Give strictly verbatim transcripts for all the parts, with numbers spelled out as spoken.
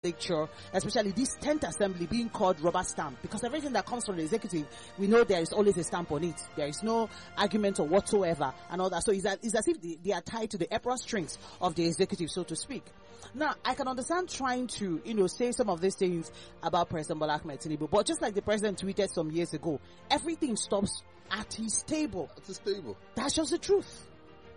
legislature, especially this tenth assembly, being called rubber stamp, because everything that comes from the executive, we know there is always a stamp on it. There is no argument or whatsoever and all that. So it's, a, it's as if they, they are tied to the emperor strings of the executive, so to speak. Now, I can understand trying to, you know, say some of these things about President Bola Ahmed Tinubu, but just like the president tweeted some years ago, everything stops at his table. At his table. That's just the truth.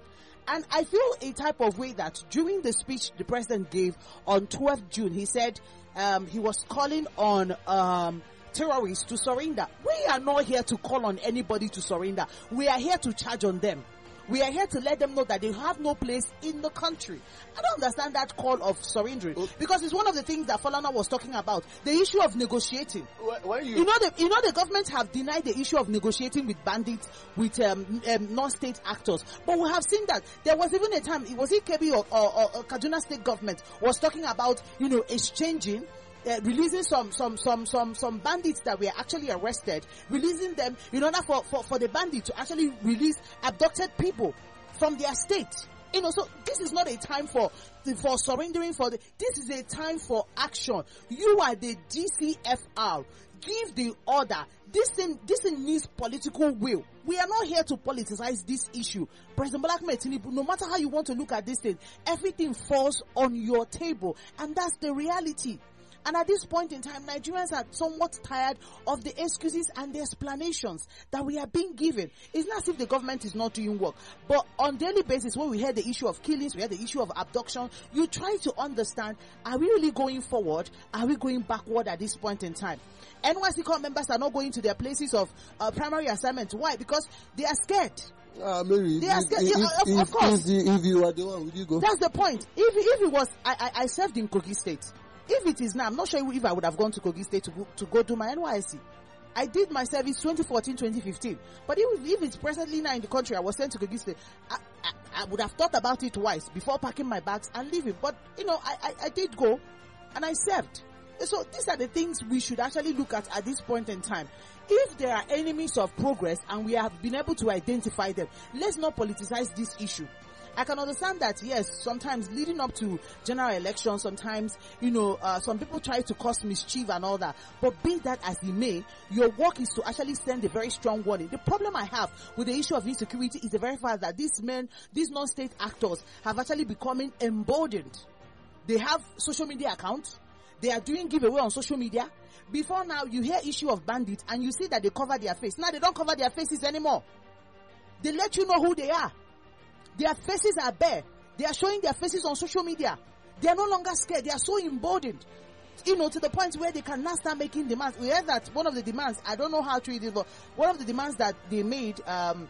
And I feel a type of way that during the speech the president gave on twelfth of June, he said um, he was calling on um, terrorists to surrender. We are not here to call on anybody to surrender. We are here to charge on them. We are here to let them know that they have no place in the country. I don't understand that call of surrendering, oh. because it's one of the things that Falana was talking about, the issue of negotiating. Why, why you? You know, the, you know, the government have denied the issue of negotiating with bandits, with um, um, non-state actors. But we have seen that there was even a time, it was it Kebbi or, or, or Kaduna state government was talking about, you know, exchanging. Uh, releasing some some some some some bandits that were actually arrested, releasing them in order for for for the bandits to actually release abducted people from their state. You know, so this is not a time for for surrendering. For the, this is a time for action. You are the G C F R. Give the order. This thing, this thing needs political will. We are not here to politicize this issue. President Bola Ahmed Tinubu, no matter how you want to look at this thing, everything falls on your table, and that's the reality. And at this point in time, Nigerians are somewhat tired of the excuses and the explanations that we are being given. It's not as if the government is not doing work. But on daily basis, when we hear the issue of killings, we hear the issue of abduction, you try to understand, are we really going forward? Are we going backward at this point in time? N Y C Corps members are not going to their places of uh, primary assignment. Why? Because they are scared. Ah, Mary, they are scared. If, Yeah, if, of, of course. If, if you are the one, would you go? That's the point. If, if it was, I, I, I served in Kogi State. If it is now, I'm not sure if I would have gone to Kogi State to go, to go do my N Y C. I did my service twenty fourteen twenty fifteen. But if, if it's presently now in the country, I was sent to Kogi State, I, I, I would have thought about it twice before packing my bags and leaving. But, you know, I, I, I did go and I served. So these are the things we should actually look at at this point in time. If there are enemies of progress and we have been able to identify them, let's not politicize this issue. I can understand that, yes, sometimes leading up to general elections, sometimes, you know, uh, some people try to cause mischief and all that. But be that as it may, your work is to actually send a very strong warning. The problem I have with the issue of insecurity is the very fact that these men, these non-state actors have actually becoming emboldened. They have social media accounts. They are doing giveaway on social media. Before now, you hear issue of bandits and you see that they cover their face. Now they don't cover their faces anymore. They let you know who they are. Their faces are bare. They are showing their faces on social media. They are no longer scared. They are so emboldened, you know, to the point where they can now start making demands. We heard that one of the demands, I don't know how to read it, but one of the demands that they made um,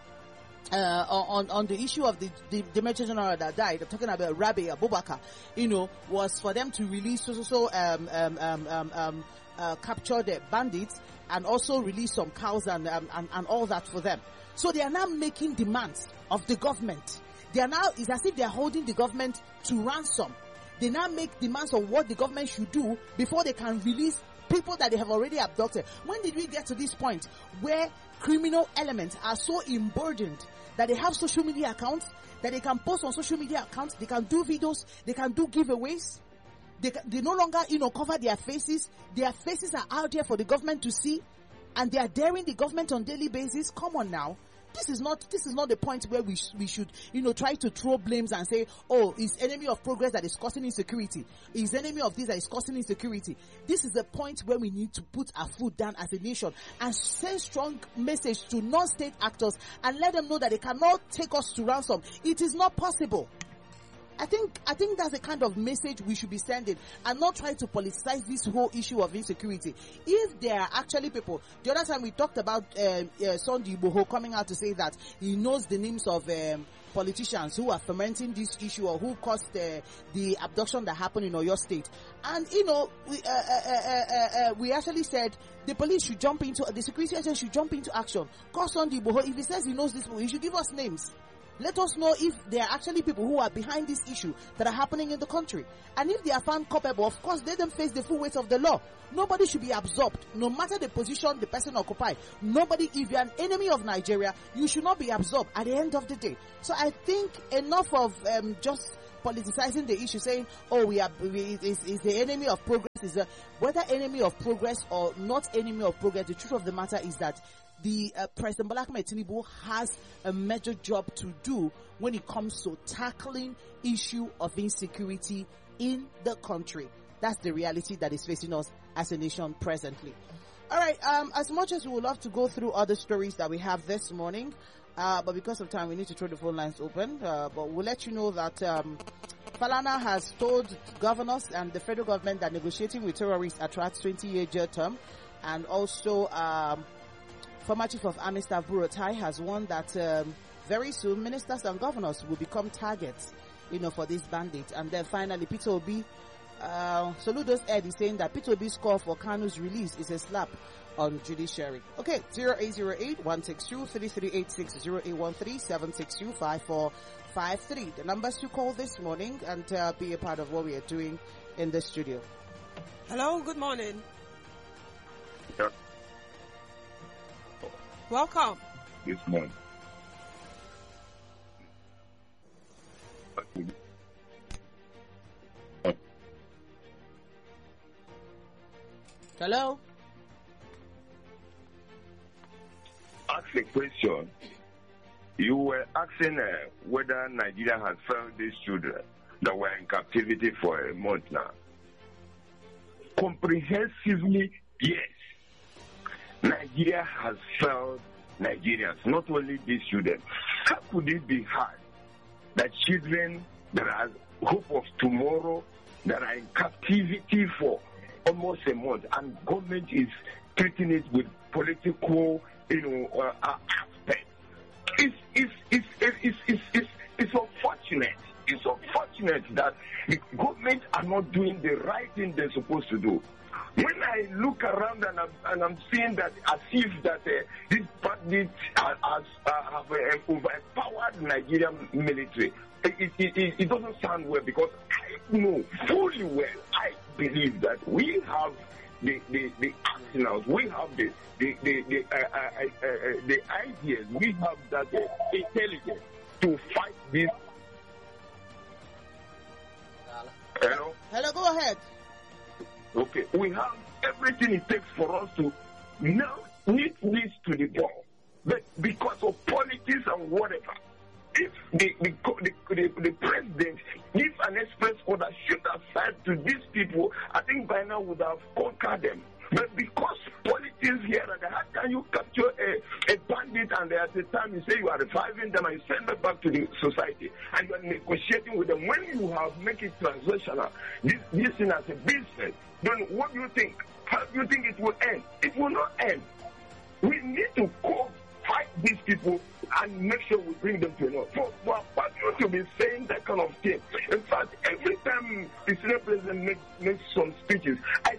uh, on on the issue of the the, the Major General that died, I'm talking about Rabi Abubakar, you know, was for them to release so so so um um um um, um uh, capture the bandits and also release some cows and, um, and and all that for them. So they are now making demands of the government. They are now, it's as if they are holding the government to ransom. They now make demands of what the government should do before they can release people that they have already abducted. When did we get to this point where criminal elements are so emburdened that they have social media accounts, that they can post on social media accounts, they can do videos, they can do giveaways, they, they no longer, you know, cover their faces. Their faces are out there for the government to see, and they are daring the government on daily basis. Come on now. This is not, this is not the point where we, sh- we should, you know, try to throw blames and say, oh, it's enemy of progress that is causing insecurity. It's enemy of this that is causing insecurity. This is the point where we need to put our foot down as a nation and send strong message to non-state actors and let them know that they cannot take us to ransom. It is not possible. I think, I think that's the kind of message we should be sending and not try to politicize this whole issue of insecurity. If there are actually people, the other time we talked about, um, uh, Sunday Igboho coming out to say that he knows the names of, um, politicians who are fermenting this issue or who caused uh, the abduction that happened in Oyo State. And, you know, we, uh, uh, uh, uh, uh, we actually said the police should jump into, the security agents should jump into action. Call Sunday Igboho. If he says he knows this people, he should give us names. Let us know if there are actually people who are behind this issue that are happening in the country. And if they are found culpable, of course, let them face the full weight of the law. Nobody should be absorbed, no matter the position the person occupies. Nobody, if you're an enemy of Nigeria, you should not be absorbed at the end of the day. So I think enough of um, just politicizing the issue, saying, "Oh, we are we, is, is the enemy of progress." Is a, whether enemy of progress or not enemy of progress, the truth of the matter is that the uh, President Bola Ahmed Tinubu has a major job to do when it comes to tackling issue of insecurity in the country. That's the reality that is facing us as a nation presently. All right, um, as much as we would love to go through other stories that we have this morning, uh, but because of time, we need to throw the phone lines open. Uh, but we'll let you know that um, Falana has told governors and the federal government that negotiating with terrorists attracts twenty-year jail term, and also um, former Chief of Army Staff Buratai has warned that um, very soon ministers and governors will become targets, you know, for this bandit. And then finally, Peter Obi, uh, Soludo's Ed is saying that Peter Obi's call for Kanu's release is a slap on judiciary. Okay, zero eight zero eight, one six two, three three eight six, zero eight one three, seven six two, five four five three. The numbers to call this morning and uh, be a part of what we are doing in the studio. Hello, good morning. Yeah. Welcome. This morning. Hello? Ask a question. You were asking uh, whether Nigeria has found these children that were in captivity for a month now. Comprehensively, yes. Nigeria has failed Nigerians, not only these children. How could it be hard that children that are hope of tomorrow, that are in captivity for almost a month, and government is treating it with political, you know, uh, aspect? It's, it's, it's, it's, it's, it's, it's unfortunate. It's unfortunate that the government are not doing the right thing they're supposed to do. When I look around and I'm, and I'm seeing that as if that uh, these bandits are, are, uh, have uh, overpowered Nigerian military, it, it, it, it doesn't sound well, because I know fully well, I believe that we have the, the, the arsenals, we have the the the, the, uh, uh, uh, uh, the ideas, we have that uh, intelligence to fight this. Hello? Hello, go ahead. Okay, we have everything it takes for us to now need this to the ball. But because of politics and whatever, if the the, the, the, the president gives an express order, shoot aside to these people, I think by now would have conquered them. But because politics here and there, how can you capture a, a bandit and at the time you say you are reviving them and you send them back to the society and you are negotiating with them? When you have make it transactional, this, this thing as a business, then what do you think? How do you think it will end? It will not end. We need to go fight these people and make sure we bring them to an end. For, for, for you to be saying that kind of thing. In fact, every time the senior president makes, makes some speeches, I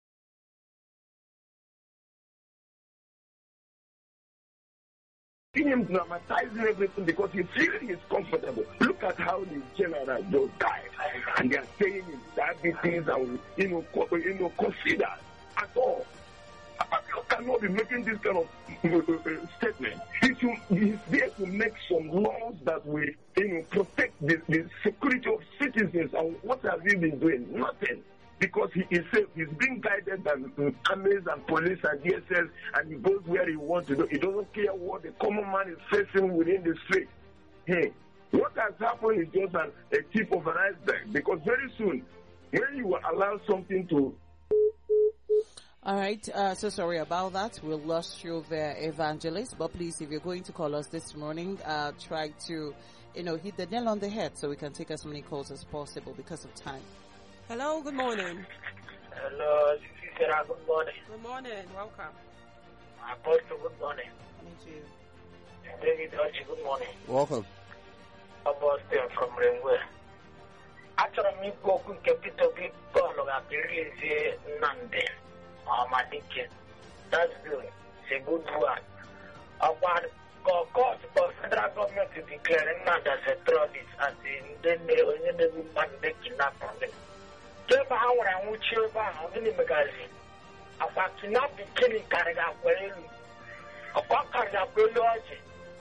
see him dramatizing everything because he feels he's comfortable. Look at how the general just died, and they are saying it's diabetes and you know, co- you know, consider at all. You cannot be making this kind of uh, uh, statement. He's there to make some laws that will, you know, protect the, the security of citizens. And what has he been doing? Nothing. Because he is safe. He's being guided by armies and police and D S S, and he goes where he wants to go. He doesn't care what the common man is facing within the street. Hey, what has happened is just an, a tip of an iceberg. Because very soon, when you allow something to... All right, uh, so sorry about that. We lost you there, Evangelist. But please, if you're going to call us this morning, uh, try to, you know, hit the nail on the head so we can take as many calls as possible because of time. Hello, good morning. Hello, Sarah, good morning. Good morning, welcome. Apostle, good morning. Me too. David Ochi, good morning. Welcome. Apostle from Renwe. Achọrọ m ikwu okwu nke Peter Obi Paul ga-erelezie Nnamdi Amadike. That's good. It's a good one. About court for federal government to declare Nnamdi as a terrorist and then the only man they kidnap him. Ebe ha nwere anwụchi ebe ahụ gịnị megazi akwa kidnapping killing karịrị akwa elu ọkwa karịrị akwa elu ọjị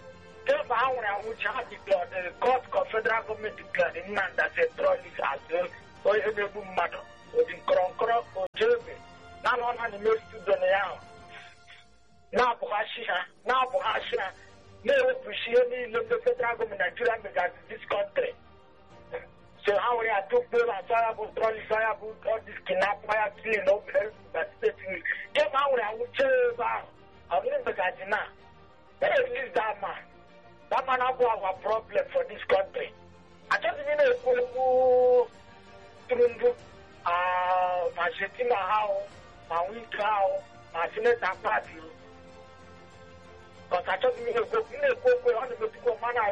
If I want to have declared the court of federal government declared in man that a terrorist as well, or a little matter, or the Kron or Jeremy. Now, one had the most to the now. Now, Bohashia, now Bohashia, no appreciate the federal government Nigeria because this country. So, how we are to build a fireable, trolley fireable, all this kidnap, fire, killing, no place, but stating. If I want to tell I wouldn't be that now. They release that man. That man have a problem for this country. I just mean a who through uh my Shetima how, my weak how, my Senate party. Because I just mean a go in a go on the go man.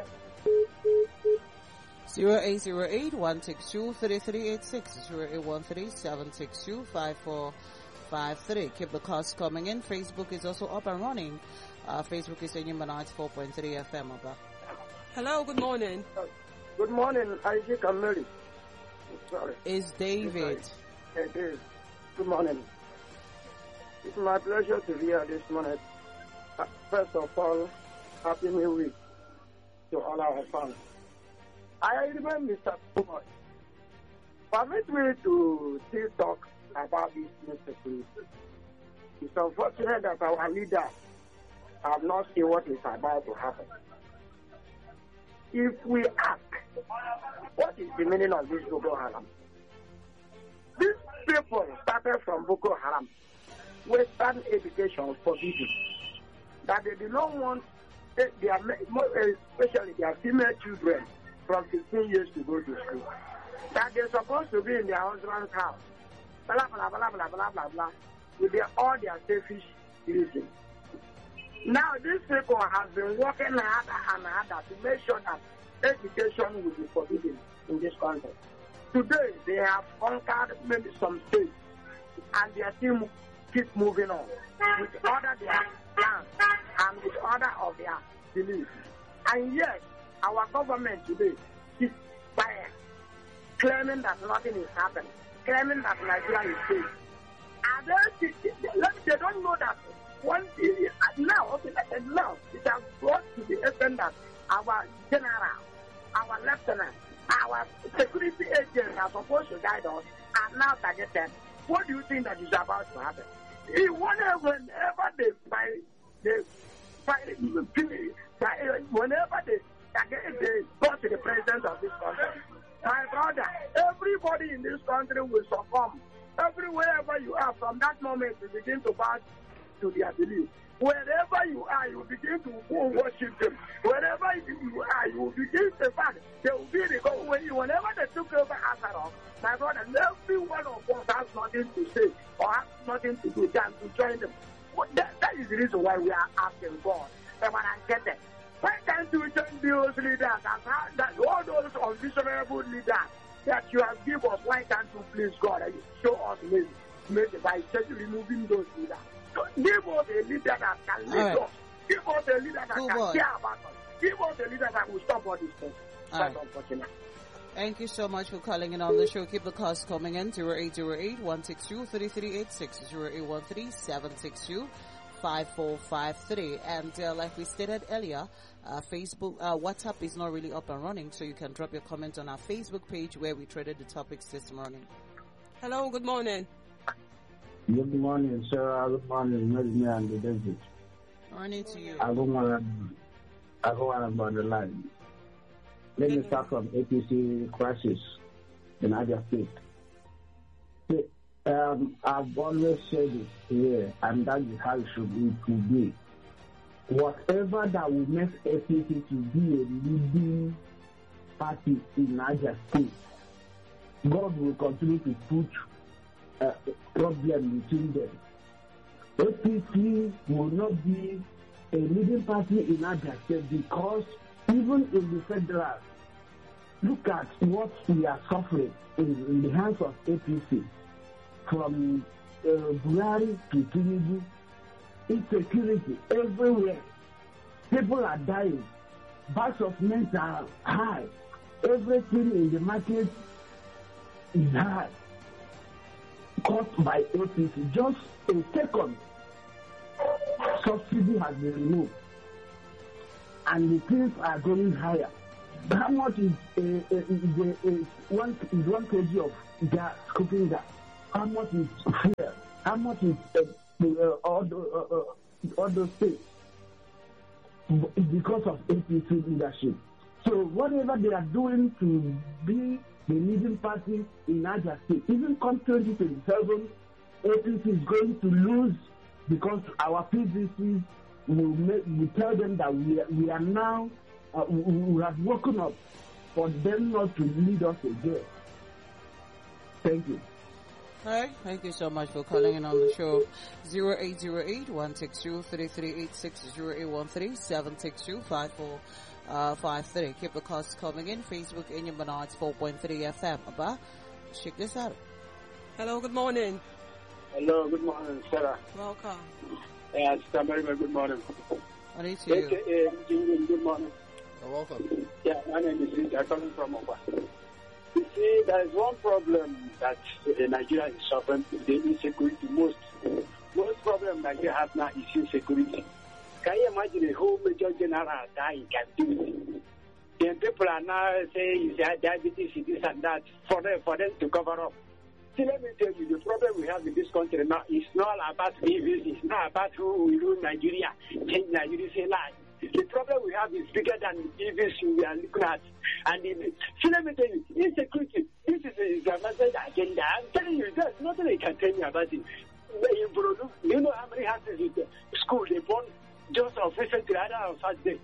Zero eight zero eight one six two three three eight six zero eight one three seven six two five four five three. Keep the calls coming in. Facebook is also up and running. Uh, Facebook is in Human four point three F M. About. Hello, good morning. Uh, good morning, Isaac and Mary. Sorry. It's David. It is. Good morning. It's my pleasure to be here this morning. Uh, first of all, Happy New Week to all our fans. I remember Mister Thomas. Permit me to still talk about this Mister Police. It's unfortunate that our leaders have not seen what is about to happen. If we ask, what is the meaning of this Boko Haram? These people started from Boko Haram. Western education forbidden. That they do not want their, especially their female children from fifteen years to go to school. That they're supposed to be in their husband's house. Blah, blah, blah, blah, blah, blah, blah, with their, all their selfish reasons. Now, these people have been working harder and harder to make sure that education will be forbidden in this country. Today, they have conquered maybe some states, and their team keep moving on with order their plans and with order of their beliefs. And yet, our government today is quiet, claiming that nothing is happening, claiming that Nigeria is safe. And they, they don't know that one now, okay, now it has brought to the extent that our general, our lieutenant, our security agents are supposed to guide us are now targeted. What do you think that is about to happen? Whenever they fight, they fight, whenever they target, they go to the president of this country. My brother, everybody in this country will succumb. Everywhere you are, from that moment, you begin to bow to their belief. Wherever you are, you begin to go worship them. Wherever you are, you begin to find they will be the God. Whenever they took over Asaroff, my brother, every one of us has nothing to say or has nothing to do than to join them. That, that is the reason why we are asking God. And when I get there, why can't you join those leaders and that all those unvisionable leaders that you have given us? Why can't you please God and show us maybe, maybe by removing those leaders? Give us a leader that can lead right. us. Give us a leader that Good can boy. care about us. Give us a leader that will stop all these things. That's right. Unfortunate. Thank you so much for calling in on the show. Keep the calls coming in. zero eight zero eight one six two three three eight six, zero eight one three seven six two five four five three. And uh, like we stated earlier, uh, Facebook, uh, WhatsApp is not really up and running, so you can drop your comment on our Facebook page where we traded the topics this morning. Hello, good morning. Good morning, Sarah. Good morning, Melanie and the David. Morning to you. I don't want to, I don't want to be on the line. Let me start from A P C crisis in Niger State. See, um, I've always said it here, and that is how it should be to be. Whatever that will make A P C to be a leading party in Niger State, God will continue to put a problem between them. A P C will not be a leading party in Niger State because even in the federal, look at what we are suffering in, in the hands of A P C, from uh, Buhari to Tinubu, insecurity everywhere. People are dying. Bags of men are high. Everything in the market is high. Caused by A P C. Just a second, subsidy has been removed. and the things are going higher. How much is, uh, uh, is, uh, is one is one kg of gas, cooking gas? How much is fuel? How much is uh, uh, all, the, uh, uh, all those things? It's because of A P C leadership. So whatever they are doing to be the leading party in Niger State, even come twenty twenty-seven, A P C is going to lose because our P V Cs will, make, will tell them that we are, we are now, uh, we, we have woken up for them not to lead us again. Thank you. All right, thank you so much for calling in on the show. zero eight zero eight, one six two, three three eight six, zero eight one three, seven six two, five four five three. Keep the calls coming in. Facebook, Indian Bernard's four point three F M. Abba, check this out. Hello, good morning. Hello, good morning, Sarah. Welcome. Yeah, Sister Mary, good morning. What is you? Okay, uh, good morning. You're welcome. Yeah, my name is Rita. I'm coming from Oba. You see, there is one problem that uh, Nigeria is suffering today, insecurity. Most, most problem Nigeria has now is insecurity. Can you imagine a whole major general dying captivity? Then people are now saying it's diabetes, this and that, for them, for them to cover up. See, let me tell you, the problem we have in this country now is not about E Vs, it's not about who will rule Nigeria, change Nigeria, say lie. The problem we have is bigger than E Vs we are looking at. And the, see, let me tell you, insecurity, this is a government agenda. I'm telling you, there's nothing they can tell me about it. In Burundi, you know how many houses in the school they born just of recently, either on Saturday.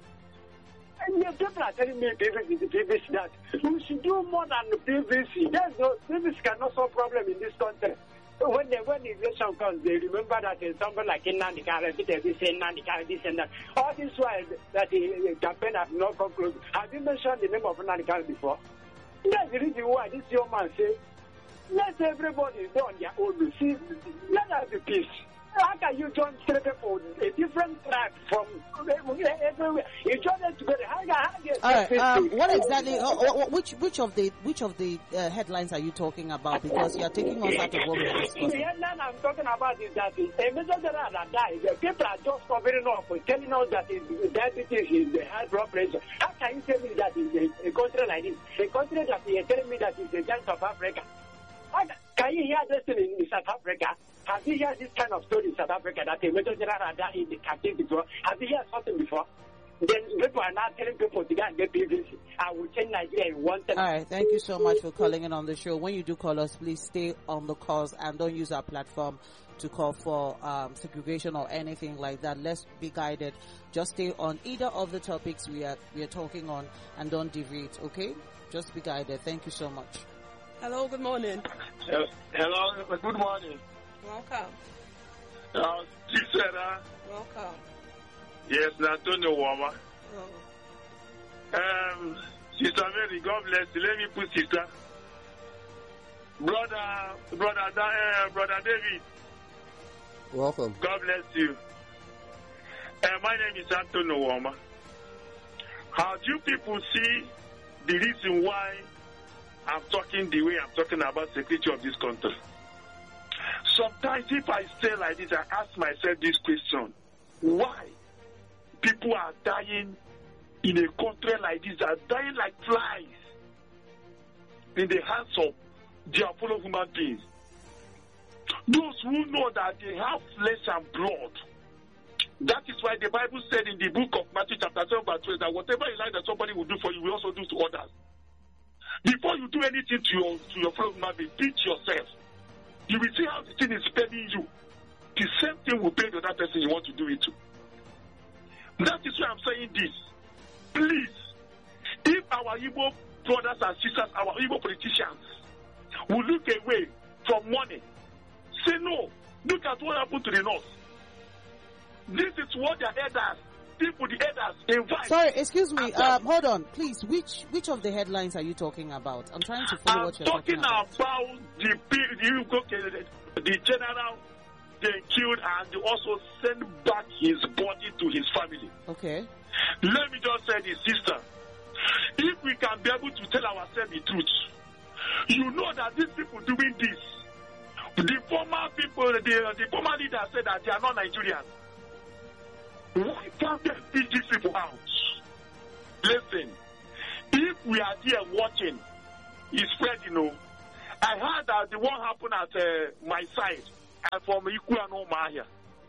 And the people are telling me, P V C, P V C, that we should do more than the P V C. There's no, P V C cannot solve problem in this country. When the, when the election comes, they remember that there's somebody like in Nandika, this and Nandika, this and that. All this while that the campaign has not concluded. Have you mentioned the name of Nandika before? That's the reason why this young man says, let everybody do on their own. See, let us be peace. How can you join three people, a different tribe from everywhere? You join them together. How can how can All right. Um, what exactly? Uh, uh, which which of the which of the uh, headlines are you talking about? Because you are taking us out of what we are discussing. The headline I'm talking about is that a major general that died. The people are just covering up, telling us that it's diabetes is the high blood pressure. How can you tell me that in a, a country like this, a country that is telling me that it's the giant of Africa? How, can you hear this thing in South Africa? Have you heard this kind of story in South Africa that a major general died in the captivity before? Have you heard something before? Then people are not telling people to go and get P V C. I will change Nigeria in one time. All right. Thank you so much for calling in on the show. When you do call us, please stay on the calls and don't use our platform to call for um, segregation or anything like that. Let's be guided. Just stay on either of the topics we are we are talking on and don't deviate. Okay? Just be guided. Thank you so much. Hello, good morning. Uh, hello, good morning. Welcome. Uh, Sarah. Welcome. Yes, Antonio Wama. Oh. Um, Sister Mary, God bless you. Let me put sister. Brother, brother, uh, brother David. Welcome. God bless you. Uh, my name is Antonio Wama. How do you people see the reason why I'm talking the way I'm talking about security of this country? Sometimes if I stay like this, I ask myself this question. Why people are dying in a country like this, are dying like flies in the hands of their fellow human beings? Those who know that they have flesh and blood. That is why the Bible said in the book of Matthew chapter seven verse twelve that whatever you like that somebody will do for you, we also do to others. Before you do anything to your to your fellow human being, beat yourself. You will see how the thing is paying you. The same thing will pay the other person you want to do it to. That is why I'm saying this. Please, if our Igbo brothers and sisters, our Igbo politicians will look away from money, say no, look at what happened to the North. This is what the elders, people, the elders invite. Sorry, excuse me. Um, hold on, please. Which which of the headlines are you talking about? I'm trying to follow I'm what you're talking, talking about. about the the, the general they killed and they also sent back his body to his family. Okay. Let me just say this, sister. If we can be able to tell ourselves the truth, you know that these people doing this, the former people, the, the former leaders said that they are not Nigerians. Why can't they beat these people out? Listen, if we are there watching, it's spreading, you know. I heard that the one happened at uh, my side, and from Iku and Omaya.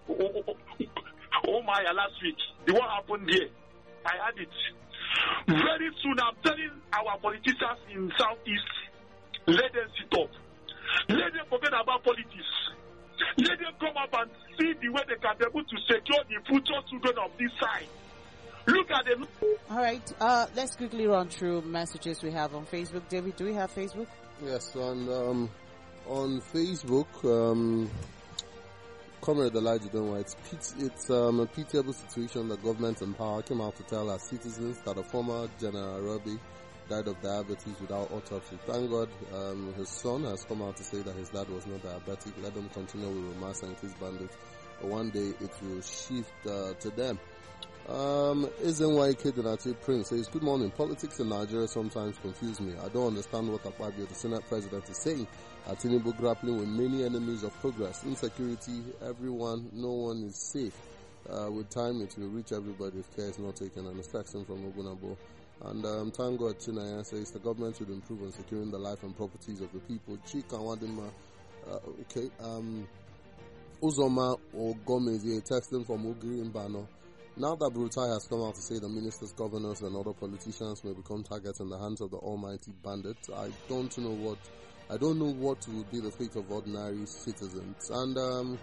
Omaya last week. The one happened there. I heard it. Very soon, I'm telling our politicians in Southeast, let them sit up. Let them forget about politics. Let them come up and see the way they can be able to secure the future children of this side. Look at them. All right. Uh, let's quickly run through messages we have on Facebook. David, do we have Facebook? Yes, and um, on Facebook, um, Comrade Elijah Dunwa, it's, pit- it's um, a pitiable situation that government in power came out to tell our citizens that a former General Arabi died of diabetes without autopsy. Thank God um, his son has come out to say that his dad was not diabetic. Let them continue with Romance and Kiss Bandits. One day it will shift uh, to them. Um, Ezenwaike Donati Prince says, good morning. Politics in Nigeria sometimes confuse me. I don't understand what Akpabio, the Senate President, is saying. Tinubu grappling with many enemies of progress. Insecurity, everyone, no one is safe. Uh, with time it will reach everybody if care is not taken. And extraction from Ogunabo. And um, thank God Chinaya says the government should improve on securing the life and properties of the people. Chika Wadima, uh, okay, um, Uzoma or Gomez here texting from Ugiri Mbano. Now that Brutai has come out to say the ministers, governors, and other politicians may become targets in the hands of the almighty bandits, I don't know what, I don't know what will be the fate of ordinary citizens. And um,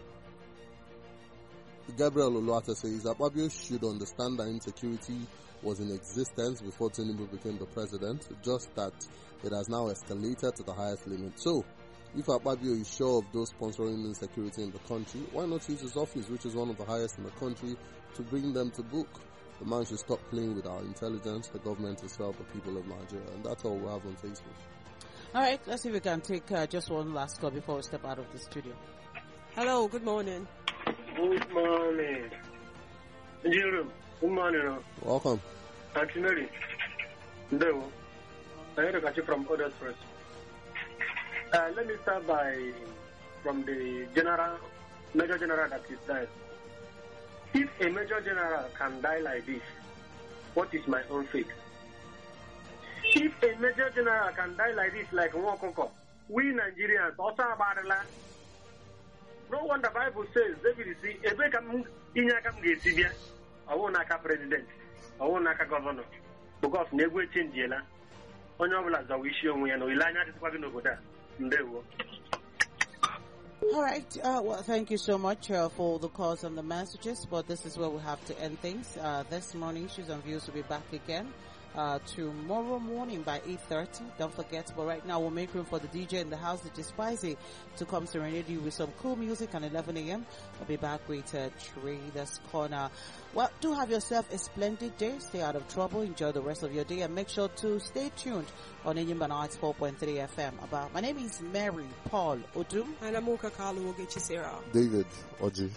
Gabriel Oluwata says that Akpabio should understand that insecurity was in existence before Tinubu became the president, just that it has now escalated to the highest limit. So, if Akpabio is sure of those sponsoring insecurity in the country, why not use his office, which is one of the highest in the country, to bring them to book? The man should stop playing with our intelligence, the government itself, the people of Nigeria. And that's all we have on Facebook. All right, let's see if we can take uh, just one last call before we step out of the studio. Hello, good morning. Good morning. Jerome, good morning. Welcome. Auntie Mary. Ndewo. I heard a catch from others first. Uh, let me start by from the general, major general that is died. If a major general can die like this, what is my own fate? If a major general can die like this, like Nwokoko, we Nigerians also about the land. No wonder the Bible says, David see, ebe kam inya kam gesibia, awo naka president, awo naka governor, because negwe change la. Onye obula za wishi onwe ya no ilanya tisikwa bi n'obodo a. Ndewo. All right. Uh, well, thank you so much uh, for the calls and the messages. But this is where we have to end things. Uh, this morning, Issues and Views will be back again uh, tomorrow morning by eight thirty. Don't forget. But right now, we'll make room for the D J in the house, D J Spicy, to come serenade you with some cool music. And eleven a.m., we'll be back with uh, Traders Corner. Well, do have yourself a splendid day. Stay out of trouble. Enjoy the rest of your day. And make sure to stay tuned on Enyimba Nights four point three F M. About My name is Mary Paul Odum. And I'm Oka Kalu Ogechisera. David Oji.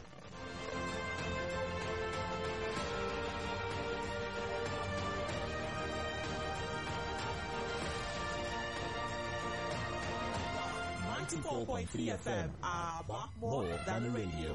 ninety-four point three F M. Aba, more than radio.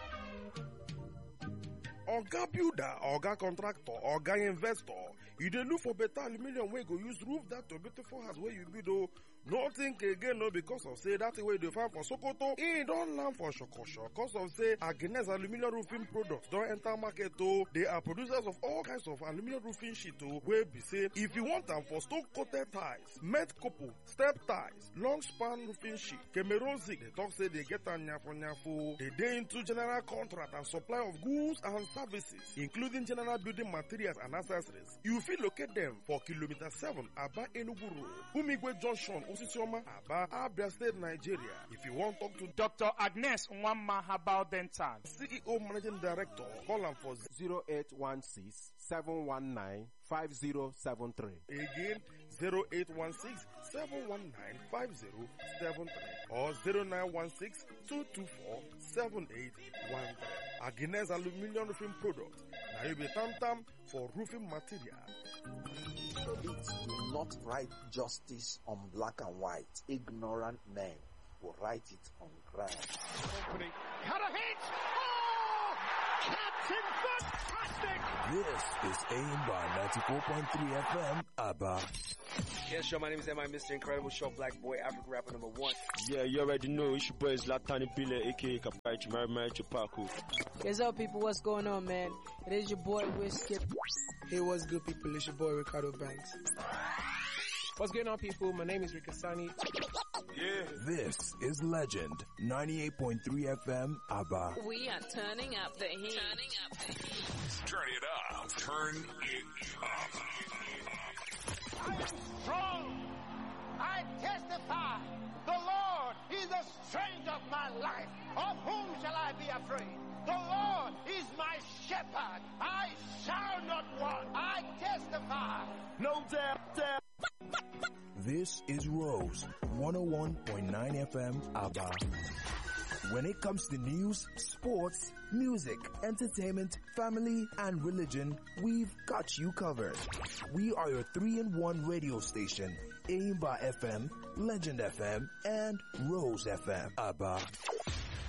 Oga builder, Oga contractor, Oga investor. You dey look for better aluminium wey go use roof that to beautiful house where you build o. No think again no because of say that way they find for Sokoto. E don land for Shokosho because of say Agnes aluminium roofing products don enter market o. They are producers of all kinds of aluminium roofing sheet o. Wey be say if you want them for stone coated tiles, met couple, step tiles, long span roofing sheet, Cameroon zinc, they talk say they get am nyafo nyafo. They dey into general contract and supply of goods and services, including general building materials and accessories. You fit locate them for kilometer seven Aba Enugu Road, Umigwe Junction, Osisioma, Aba, Abia State, Nigeria. If you want to talk to Doctor Agnes Nwamma Herbal Dental, C E O Managing Director, call them for zero eight one six, seven one nine, five zero seven three. Again, zero eight one six, seven one nine, five zero seven three or zero nine one six, two two four, seven eight one three. Agnes Aluminium Roofing Products. Now you be tam tam for roofing material. Elites do not write justice on black and white. Ignorant men will write it on ground. Cut a hit! Oh! Captain fantastic! This is Aimba ninety-four point three F M, Abba. Yes, sure. My name is M I Mister Incredible Show, Black Boy, African rapper number one. Yeah, you already know. It's your boy Zlatan Ibile, aka Kapai Chimari Mari Chupaku. What's up, people? What's going on, man? It is your boy Whiskey. Hey, what's good, people? It's your boy Ricardo Banks. What's going on, people? My name is Rikasani. Yeah. This is Legend ninety-eight point three F M, Abba. We are turning up the heat. Turning up the heat. Turn it up. Turn it up. I am strong. I testify. The Lord is the strength of my life. Of whom shall I be afraid? The Lord is my shepherd. I shall not want. I testify. No doubt, doubt. This is Rose one oh one point nine F M, Abba. When it comes to news, sports, music, entertainment, family, and religion, we've got you covered. We are your three in one radio station, Aimba F M, Legend F M, and Rose F M, Abba.